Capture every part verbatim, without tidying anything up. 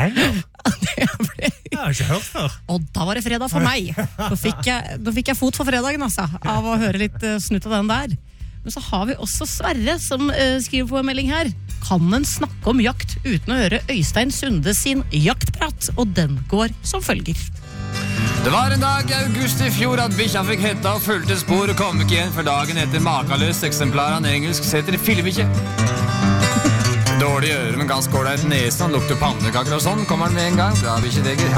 lenger. Det ble... Jeg har ikke hørt før. Og da var det fredag for meg. Da fikk jeg, da fikk jeg fot for fredagen, altså, av å høre litt uh, snutt av den der. Men så har vi også Sverre som uh, skriver på en melding her. Kan en snakke om jakt uten å høre Øystein Sunde sin jaktprat? Og den går som følger. Det var en dag i august i fjor at bikkja fikk hetta og fulgte spor og kom ikke igjen for dagen etter makaløst eksemplar av engelsk setter fillebikkje. Dårlig øre, men ganske ålreit nese og lukter pannekaker og sånn. Kommer den med en gang. Bra bikkjedeger.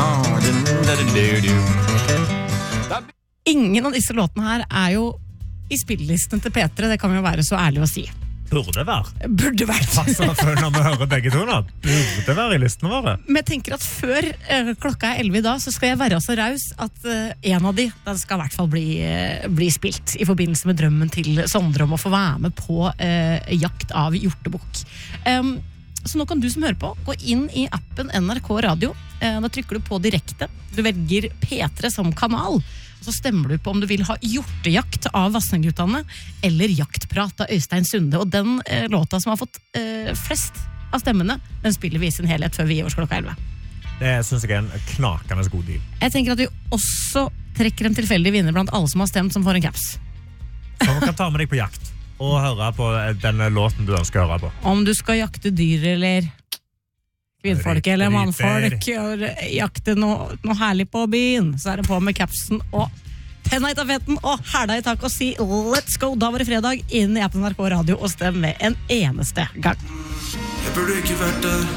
Ingen av disse låtene her er jo i spillelisten til P tre, det kan vi jo være så ærlig å si. Burde være. Burde vært. Altså, når vi hører begge to nå, burde være i listene våre. Men jeg tenker at før eh, klokka er elleve i dag, så skal jeg være så raus at eh, en av de, den skal i hvert fall bli, eh, bli spilt i forbindelse med drømmen til Sondre om å få være med på eh, jakt av hjortebukk. Um, så nå kan du som hører på gå inn i appen N R K Radio. Eh, da trykker du på direkte. Du velger P tre som kanal. Og så stemmer du på om du vil ha hjortejakt av Vassendguttene eller jaktprat av Øystein Sunde. Og den eh, låta som har fått eh, flest av stemmene, den spiller vi i sin helhet før vi gir oss klokka elleve. Det synes jeg er en knakende god deal. Jeg tenker at vi også trekker en tilfeldig vinner blant alle som har stemt, som får en caps. Så vi kan ta med deg på jakt og høre på den låten du ønsker å høre på. Om du skal jakte dyr eller kvinnfolk eller mannfolk og jakte noe, noe herlig på byen, så er det på med capsen og tenna i tafetten og hæla i tak og si let's go. Da var det fredag inn i appen N R K Radio og stem med en eneste gang. Jeg burde ikke vært der.